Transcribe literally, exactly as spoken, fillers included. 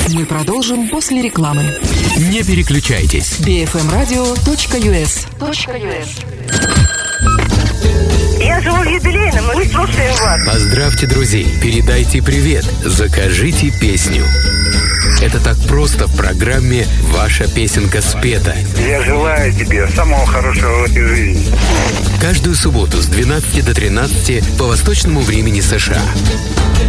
Мы продолжим после рекламы. Не переключайтесь. би эф эм радио точка ю эс. Я живу в юбилейном, мы слушаем вас. Поздравьте друзей, передайте привет, закажите песню. Это так просто в программе «Ваша песенка спета». Я желаю тебе самого хорошего в этой жизни. Каждую субботу с двенадцати до тринадцати по восточному времени США.